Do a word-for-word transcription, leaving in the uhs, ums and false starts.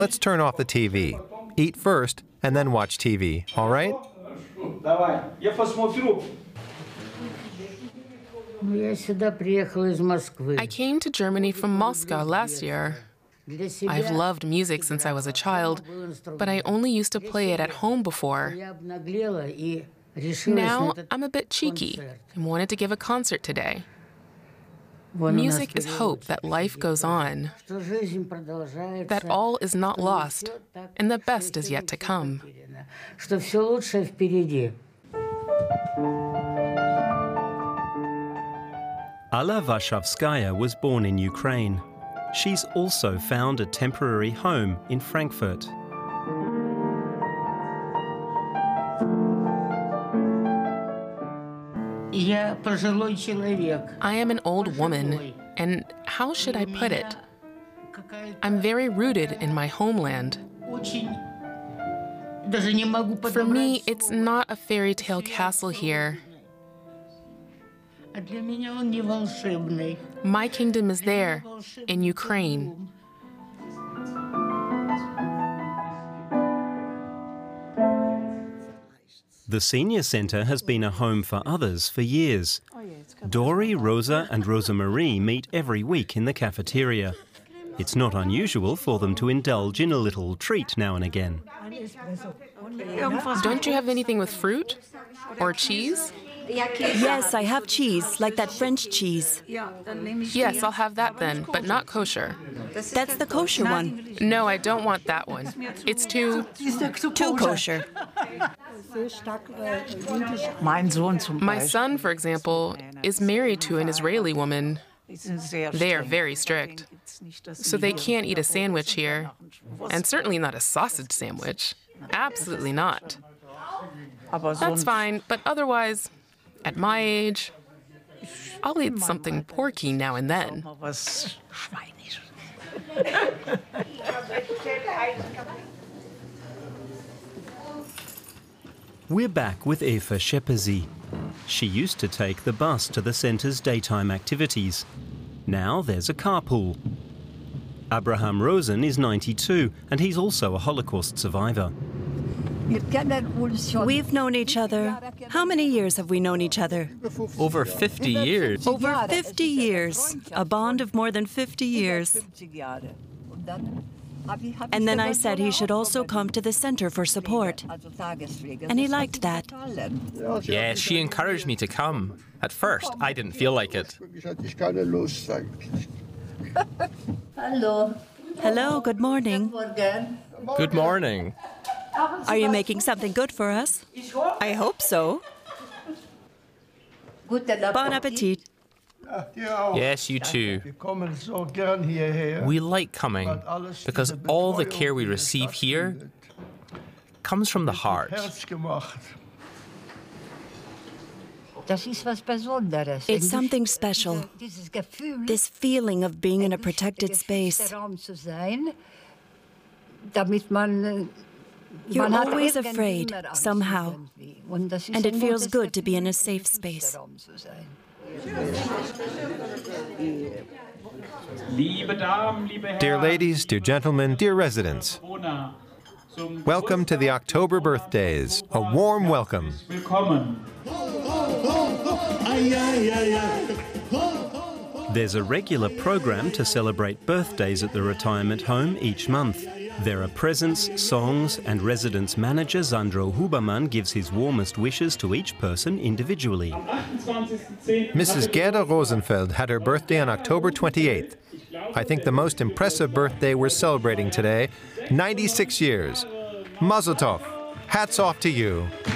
Let's turn off the T V. Eat first, and then watch T V, all right? I came to Germany from Moscow last year. I've loved music since I was a child, but I only used to play it at home before. Now, I'm a bit cheeky and wanted to give a concert today. Music is hope that life goes on, that all is not lost, and the best is yet to come. Alla Warszawskaya was born in Ukraine. She's also found a temporary home in Frankfurt. I am an old woman, and how should I put it? I'm very rooted in my homeland. For me, it's not a fairy tale castle here. My kingdom is there, in Ukraine. The senior centre has been a home for others for years. Dory, Rosa and Rosa Marie meet every week in the cafeteria. It's not unusual for them to indulge in a little treat now and again. Don't you have anything with fruit? Or cheese? Yes, I have cheese, like that French cheese. Yes, I'll have that then, but not kosher. That's the kosher one. No, I don't want that one. It's too... Too kosher. My son, for example, is married to an Israeli woman. They are very strict. So they can't eat a sandwich here. And certainly not a sausage sandwich. Absolutely not. That's fine, but otherwise, at my age, I'll eat something porky now and then. We're back with Eva Shepezi. She used to take the bus to the centre's daytime activities. Now there's a carpool. Abraham Rosen is ninety-two, and he's also a Holocaust survivor. We've known each other. How many years have we known each other? Over fifty years. Over fifty years. A bond of more than fifty years. And then I said he should also come to the center for support. And he liked that. Yeah, she encouraged me to come. At first, I didn't feel like it. Hello. Hello, good morning. Good morning. Are you making something good for us? I hope so. Bon appetit. Yes, you too. We like coming because all the care we receive here comes from the heart. It's something special. This feeling of being in a protected space. You're always afraid, somehow. And it feels good to be in a safe space. Dear ladies, dear gentlemen, dear residents, welcome to the October birthdays. A warm welcome. There's a regular program to celebrate birthdays at the retirement home each month. There are presents, songs, and residence manager Sandro Hubermann gives his warmest wishes to each person individually. Missus Gerda Rosenfeld had her birthday on October twenty-eighth. I think the most impressive birthday we're celebrating today, ninety-six years. Mazel tov. Hats off to you.